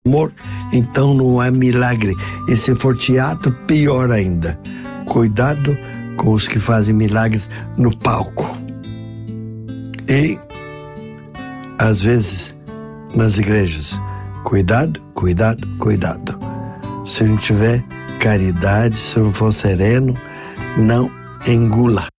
amor, então não é milagre. E se for teatro, pior ainda. Cuidado com os que fazem milagres no palco. E, às vezes, nas igrejas, cuidado, cuidado, cuidado. Se não tiver caridade, se não for sereno, não engula.